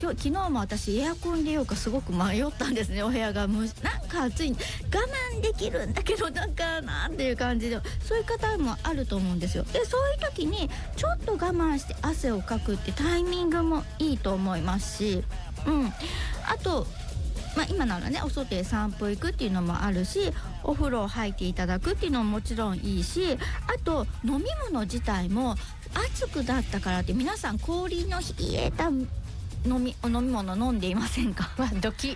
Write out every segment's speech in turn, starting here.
昨日も私エアコン入れようかすごく迷ったんですね。お部屋がなんか暑い、我慢できるんだけどなんかなっていう感じで、そういう方もあると思うんですよ。でそういう時にちょっと我慢して汗をかくってタイミングもいいと思いますし、あと今ならねお外へ散歩行くっていうのもあるし、お風呂入っていただくっていうのももちろんいいし、あと飲み物自体も暑くなったからって皆さん氷の冷えたお飲み物飲んでいませんか？ ドキ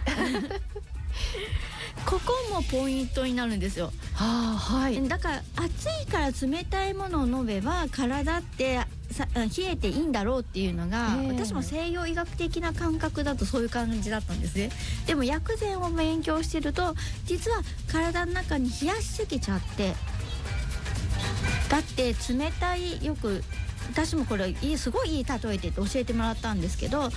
ここもポイントになるんですよ。だから暑いから冷たいものを飲めば体って冷えていいんだろうっていうのが、私も西洋医学的な感覚だとそういう感じだったんですね。でも薬膳を勉強してると実は体の中に冷やしすぎちゃって、だって冷たい、よく私もこれすごいいい例えて教えてもらったんですけど、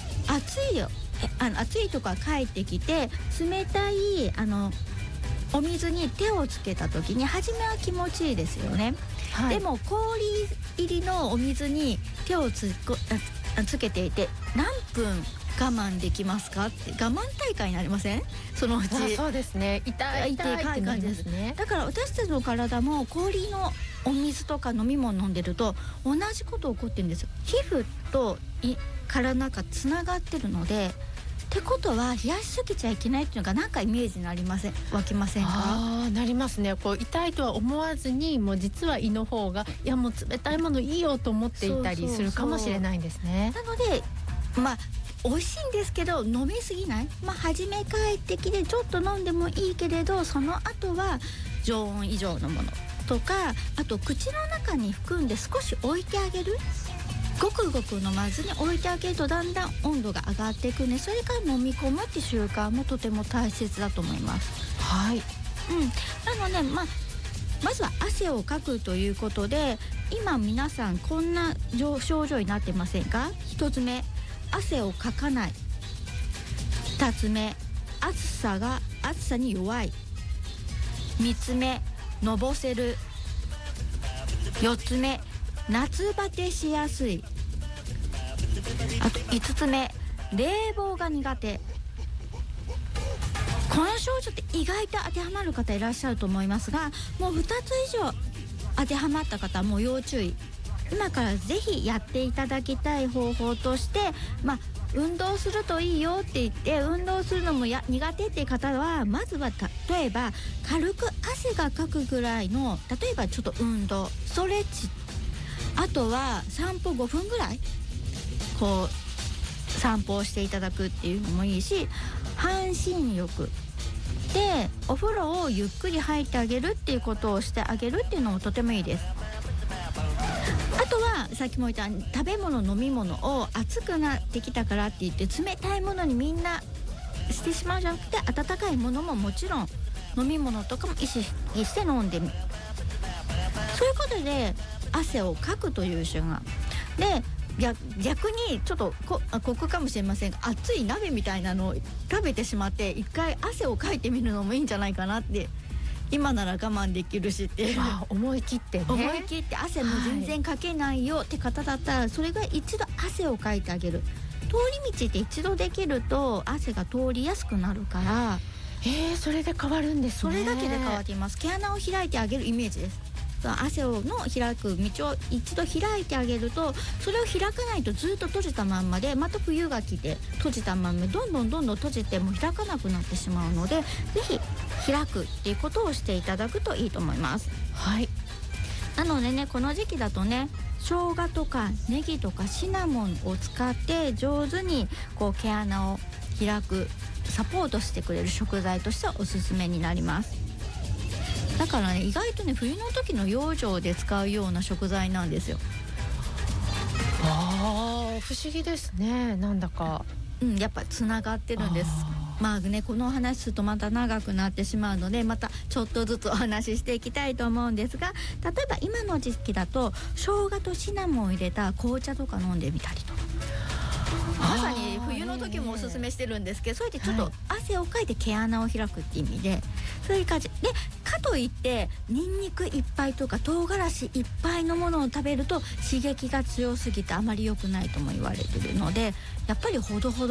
暑いとか帰ってきて冷たいお水に手をつけた時に初めは気持ちいいですよね、でも氷入りのお水に手をつけていて何分我慢できますかって我慢大会になりません？そのうち。 そうですね、痛いって感じですね。 だから私たちの体も氷のお水とか飲み物飲んでると同じこと起こってるんですよ。皮膚と体の中つながってるので、ってことは冷やしすぎちゃいけないっていうのがなんかイメージになりません？湧きませんか？ なりますね。痛いとは思わずに、もう実は胃の方がいやもう冷たいものいいよと思っていたりするかもしれないんですね。 なので美味しいんですけど飲みすぎない、初め帰ってきてちょっと飲んでもいいけれど、その後は常温以上のものとか、あと口の中に含んで少し置いてあげる、ごくごく飲まずに置いてあげるとだんだん温度が上がっていくね。それから飲み込むって習慣もとても大切だと思います。なのでまずは汗をかくということで、今皆さんこんな症状になってませんか？1つ目、汗をかかない。2つ目、暑さに弱い。3つ目、のぼせる。4つ目、夏バテしやすい。あと5つ目、冷房が苦手。この症状って意外と当てはまる方いらっしゃると思いますが、もう2つ以上当てはまった方はもう要注意。今からぜひやっていただきたい方法として、運動するといいよって言って、運動するのも苦手っていう方は、まずは例えば軽く汗がかくぐらいの、例えばちょっと運動、ストレッチ、あとは散歩5分ぐらい散歩をしていただくっていうのもいいし、半身浴でお風呂をゆっくり入ってあげるっていうことをしてあげるっていうのもとてもいいです。あとはさっきも言った食べ物飲み物を熱くなってきたからって言って冷たいものにみんなしてしまうじゃなくて、温かいものももちろん飲み物とかも意識して飲んでみる。そういうことで汗をかくという習慣で、逆にちょっとここかもしれませんが、熱い鍋みたいなのを食べてしまって一回汗をかいてみるのもいいんじゃないかなって。今なら我慢できるしって思い切ってね、 思い切って汗も全然かけないよって方だったら、それが一度汗をかいてあげる。通り道って一度できると汗が通りやすくなるから、 それで変わるんですね。 それだけで変わっています。毛穴を開いてあげるイメージです。汗の開く道を一度開いてあげると、それを開かないとずっと閉じたまんまで、また冬が来て閉じたまんまどんどん閉じても開かなくなってしまうので、ぜひ開くっていうことをしていただくといいと思います。なのでね、この時期だとね、生姜とかネギとかシナモンを使って上手に毛穴を開くサポートしてくれる食材としてはおすすめになります。だからね、意外とね、冬の時の養生で使うような食材なんですよ。 不思議ですね。なんだかやっぱつながってるんです。このお話するとまた長くなってしまうので、またちょっとずつお話ししていきたいと思うんですが、例えば今の時期だと生姜とシナモンを入れた紅茶とか飲んでみたりとか、まさに冬の時もおすすめしてるんですけど、そうやってちょっと汗をかいて毛穴を開くって意味で、そういう感じで、かといってニンニクいっぱいとか唐辛子いっぱいのものを食べると刺激が強すぎてあまり良くないとも言われてるので、やっぱりほどほど